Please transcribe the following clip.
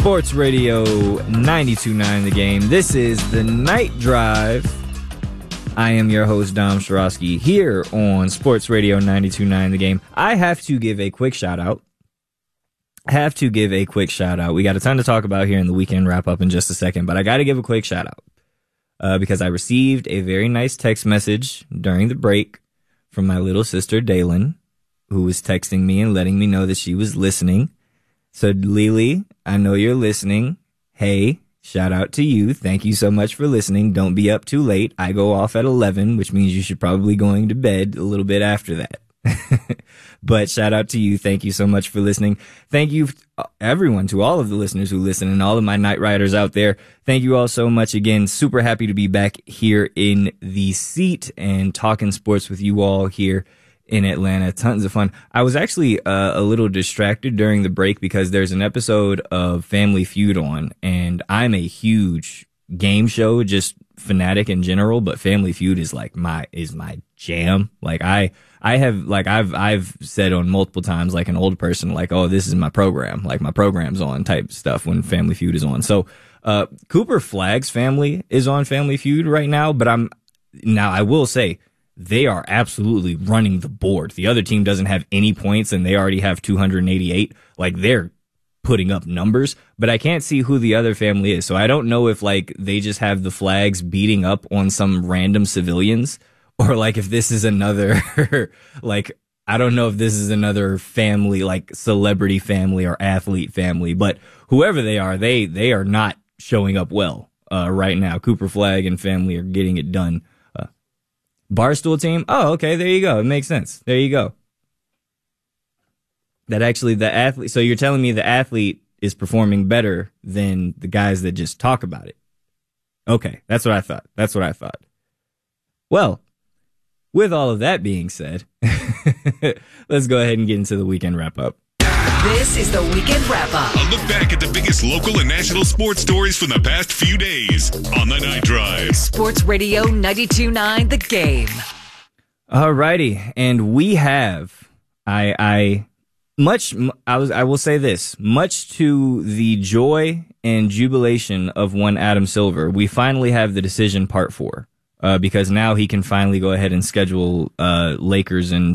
Sports Radio 92.9 The Game. This is the Night Drive. I am your host, Dom Shirosky, here on Sports Radio 92.9 The Game. I have to give a quick shout out. We got a ton to talk about here in the weekend wrap up in just a second, but I got to give a quick shout out because I received a very nice text message during the break from my little sister, Daylin, who was texting me and letting me know that she was listening. So, Lily, I know you're listening. Hey, shout out to you. Thank you so much for listening. Don't be up too late. I go off at 11, which means you should probably going to bed a little bit after that. But shout out to you. Thank you so much for listening. Thank you, everyone, to all of the listeners who listen and all of my Night Riders out there. Thank you all so much again. Super happy to be back here in the seat and talking sports with you all here in Atlanta. Tons of fun. I was actually a little distracted during the break because there's an episode of Family Feud on, and I'm a huge game show just fanatic in general, but Family Feud is like my jam. Like I've said on multiple times, like an old person, like, oh, this is my program, like my program's on type stuff when Family Feud is on. So Cooper Flagg's family is on Family Feud right now, but I will say they are absolutely running the board. The other team doesn't have any points and they already have 288. Like they're putting up numbers, but I can't see who the other family is. So I don't know if like they just have the Flags beating up on some random civilians, or like if this is another, like, I don't know if this is another family, like celebrity family or athlete family, but whoever they are not showing up well right now. Cooper Flag and family are getting it done. Barstool team? Oh, okay, there you go. It makes sense. There you go. That actually the athlete, so you're telling me the athlete is performing better than the guys that just talk about it. Okay, that's what I thought. Well, with all of that being said, let's go ahead and get into the weekend wrap up. This is the Weekend Wrap-Up. A look back at the biggest local and national sports stories from the past few days on the Night Drive. Sports Radio 92.9 The Game. Alrighty, and we have, I will say this, much to the joy and jubilation of one Adam Silver, we finally have the decision part 4. Because now he can finally go ahead and schedule Lakers and